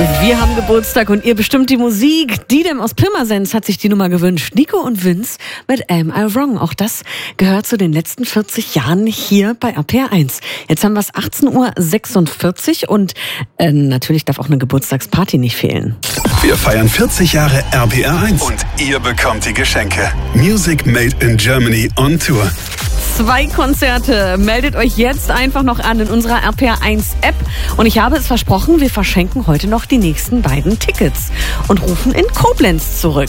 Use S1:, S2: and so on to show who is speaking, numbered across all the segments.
S1: Wir haben Geburtstag und ihr bestimmt die Musik. Didem aus Pirmasens hat sich die Nummer gewünscht. Nico und Vince mit Am I Wrong. Auch das gehört zu den letzten 40 Jahren hier bei RPR1. Jetzt haben wir es 18:46 Uhr und natürlich darf auch eine Geburtstagsparty nicht fehlen.
S2: Wir feiern 40 Jahre RPR1 und ihr bekommt die Geschenke. Music Made in Germany on Tour.
S1: 2 Konzerte. Meldet euch jetzt einfach noch an in unserer RPR1-App. Und ich habe es versprochen, wir verschenken heute noch die nächsten beiden Tickets und rufen in Koblenz zurück.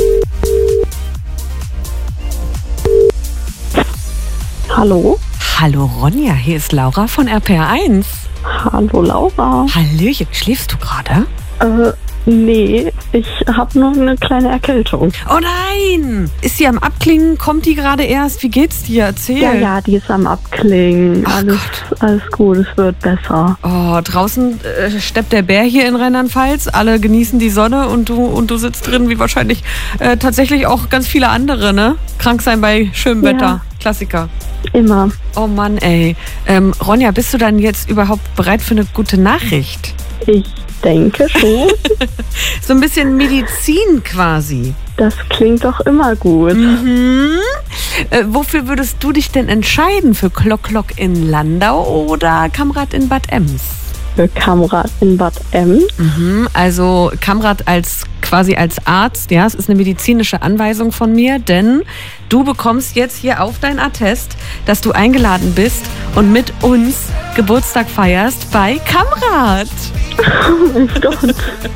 S3: Hallo?
S1: Hallo Ronja, hier ist Laura von RPR1.
S3: Hallo Laura.
S1: Hallöchen, schläfst du gerade?
S3: Nee, ich habe nur eine kleine Erkältung.
S1: Oh nein! Ist die am Abklingen? Kommt die gerade erst? Wie geht's dir? Erzähl.
S3: Ja, die ist am Abklingen.
S1: Ach
S3: Alles gut, es wird besser.
S1: Oh, draußen steppt der Bär hier in Rheinland-Pfalz. Alle genießen die Sonne und du sitzt drin, wie wahrscheinlich tatsächlich auch ganz viele andere, ne? Krank sein bei schönem Wetter.
S3: Ja.
S1: Klassiker.
S3: Immer.
S1: Oh Mann, ey. Ronja, bist du dann jetzt überhaupt bereit für eine gute Nachricht?
S3: Ich denke schon.
S1: So ein bisschen Medizin quasi.
S3: Das klingt doch immer gut.
S1: Wofür würdest du dich denn entscheiden? Für Klock in Landau oder Kamrad in Bad Ems?
S3: Für Kamrad in Bad Ems.
S1: Also Kamrad quasi als Arzt, ja, es ist eine medizinische Anweisung von mir, denn du bekommst jetzt hier auf dein Attest, dass du eingeladen bist und mit uns Geburtstag feierst bei Kamrad.
S3: Oh mein Gott.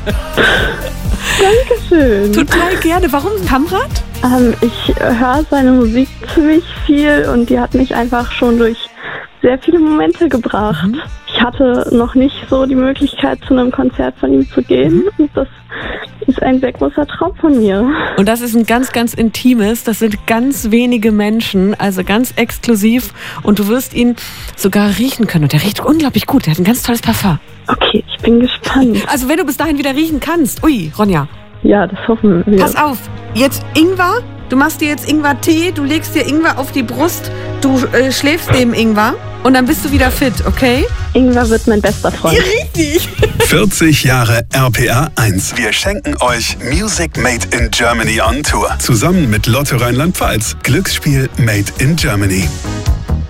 S3: Dankeschön.
S1: Total gerne. Warum Kamrad?
S3: Ich höre seine Musik ziemlich viel und die hat mich einfach schon durch sehr viele Momente gebracht. Ich hatte noch nicht so die Möglichkeit, zu einem Konzert von ihm zu gehen. Und das ist ein sehr großer Traum von mir.
S1: Und das ist ein ganz, ganz intimes. Das sind ganz wenige Menschen, also ganz exklusiv. Und du wirst ihn sogar riechen können. Und der riecht unglaublich gut. Der hat ein ganz tolles Parfum.
S3: Okay, ich bin gespannt.
S1: Also wenn du bis dahin wieder riechen kannst. Ui, Ronja.
S3: Ja, das hoffen wir.
S1: Pass auf, jetzt Ingwer. Du machst dir jetzt Ingwer-Tee, du legst dir Ingwer auf die Brust, du schläfst neben Ingwer und dann bist du wieder fit, okay?
S3: Ingwer wird mein bester Freund.
S1: Richtig.
S2: 40 Jahre RPR1. Wir schenken euch Music Made in Germany on Tour. Zusammen mit Lotto Rheinland-Pfalz. Glücksspiel Made in Germany.